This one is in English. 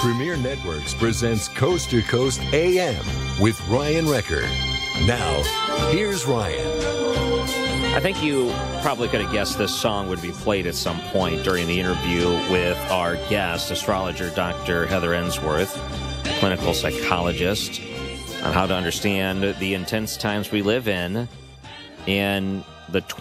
Premier Networks presents Coast to Coast AM with Ryan Recker. Now, here's Ryan. I think you probably could have guessed this song would be played at some point during the interview with our guest, astrologer Dr. Heather Ensworth, clinical psychologist, on how to understand the intense times we live in the